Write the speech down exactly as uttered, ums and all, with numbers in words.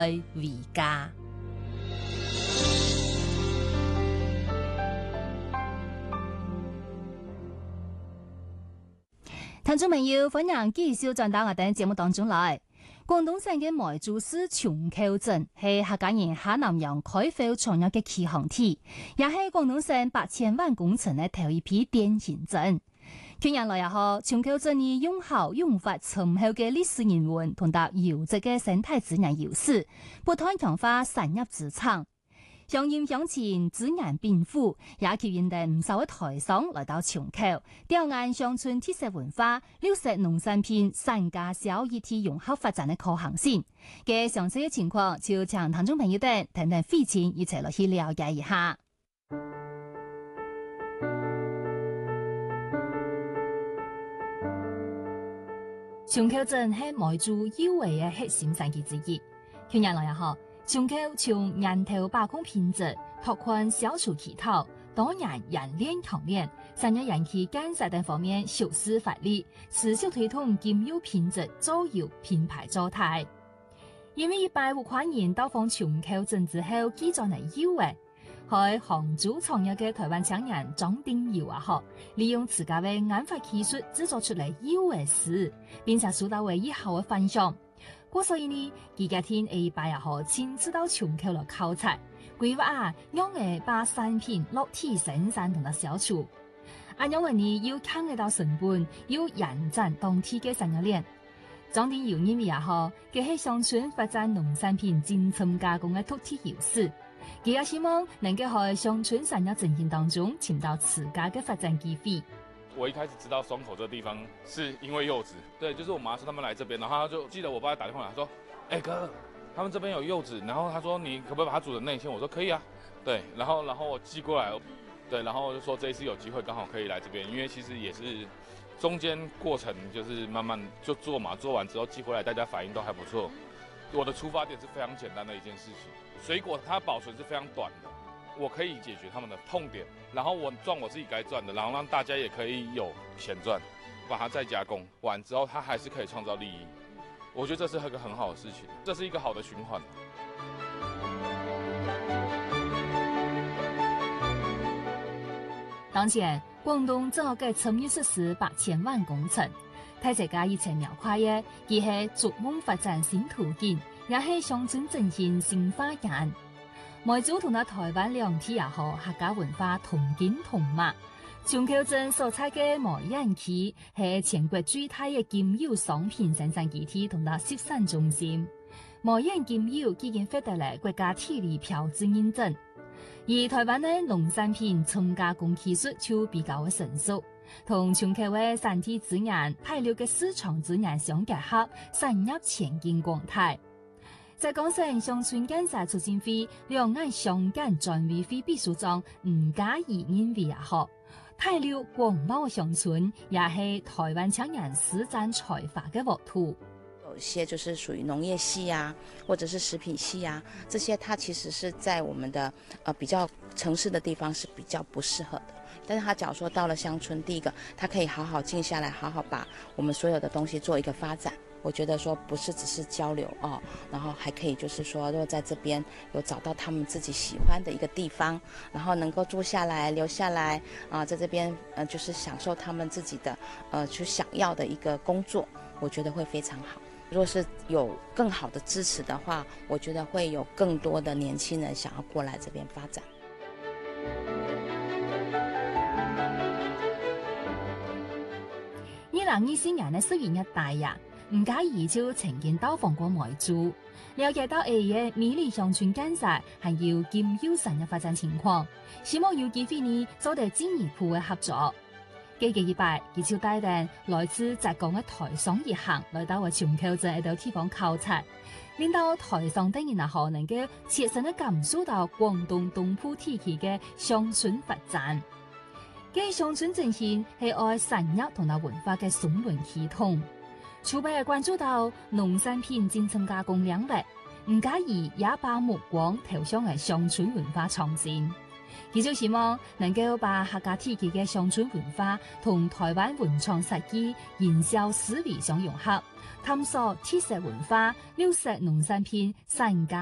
回家。聽眾朋友，歡迎繼續轉到我哋節目當中來。廣東省嘅梅州市松口鎮係客家人下南洋開發重要嘅起航地，也係廣東省八千萬工程嘅頭一批典型鎮。近年來也好，松口鎮以用好用法深厚嘅歷史人文同埋優質嘅生態自然優勢，不斷強化產業資產。鄉音鄉情自然禀賦，也吸引到唔少嘅台商來到松口，調研鄉村特色文化、綠色農產品、產家銷一體融合發展嘅可行性。嘅詳細嘅情況，就請聽眾朋友哋聽聽費青一齊落去了解一下。松口鎮係梅州有為嘅核心產業之一，去年來也好。松口從源頭把控品質，拓寬銷售渠道，當然人鏈強鏈，產業人氣建設等方面修飾發力，持續推動兼有品質造有品牌狀態。因為一百五萬人到訪松口鎮之後，記載嚟有誒，喺杭州創業嘅台灣青年張定友啊，嗬，利用自家嘅研發技術製作出嚟有誒事，並且受到為以後嘅分享。過所以呢，佢家天 A 八也好親自到松口來考察，規劃啊，讓誒把產品落地生產同埋銷售。啊，因為呢要看得到成本，要延展當地嘅產業鏈。張定友認為也好，佢係鄉村發展農產品精深加工嘅獨特優勢。佢也希望能夠喺鄉村產業振興當中尋到自家嘅發展機會。 我一開始知道松口這個地方是因為柚子，對，就是我媽說他們來這邊，然後他就記得我爸打電話來說，哎、欸、哥，他們這邊有柚子，然後他說你可不可以把它煮成內餡？我說可以啊，對，然後然後我寄過來，對，然後我就說這一次有機會剛好可以來這邊，因為其實也是中間過程就是慢慢就做嘛，做完之後寄回來，大家反應都還不錯。我的出發點是非常簡單的一件事情，水果它保存是非常短的。我可以解決他們的痛點，然後我賺我自己該賺的，然後讓大家也可以有錢賺，把它再加工完之後，它還是可以創造利益。我覺得這是一個很好的事情，這是一個好的循環。 當前，廣東正在參與實施八千萬工程，睇這個一切描繪嘅，既係逐夢發展新途徑，也係鄉村振興新發現。梅州同埋台灣兩地也好，客家文化同根同脈。松口鎮所在嘅梅縣區係全國最大嘅金柚商品生產基地同埋生產中心。梅縣金柚已經獲得了國家地理標誌認證。而台灣嘅農產品重加工技術就比較嘅成熟，同松口嘅產地資源、大陸嘅市場資源相結合，產業前景廣大。在廣西鄉村建設促進會兩岸鄉間專委會秘書長吳嘉怡認為也好，大陸廣袤鄉村也係台灣青年施展才華嘅沃土。 有一些就是屬於農業系啊，或者是食品系啊，這些它其實是在我們的呃比較城市的地方是比較不適合的。但是他假如說到了鄉村，第一個，他可以好好靜下來，好好把我們所有的東西做一個發展。我覺得說不是只是交流哦，然後還可以就是說，如果在這邊有找到他們自己喜歡的一個地方，然後能夠住下來、留下來啊，在這邊呃就是享受他們自己的呃去想要的一個工作，我覺得會非常好。如果是有更好的支持的話，我覺得會有更多的年輕人想要過來這邊發展。 二零二四年嘅十月一大日，吳嘉怡就曾經到訪過梅州，了解到 A 嘅美麗鄉村建設還有金柚產業發展情況，希望有機會呢做得進一步嘅合作。幾個禮拜，佢就帶領來自浙江嘅台商一行來到我松口鎮一個地方考察，令到台商等人啊可能夠切身嘅感受到廣東東部地區嘅鄉村發展。嘅鄉村振興係愛產業同埋文化嘅雙輪系統。初步關注到農產品精深加工領域，吳嘉怡也把目光投向係鄉村文化創新。 佢就希望能夠把客家體系嘅鄉村文化同台灣文創設計、營銷思維相融合，探索特色文化、優質農產品、產家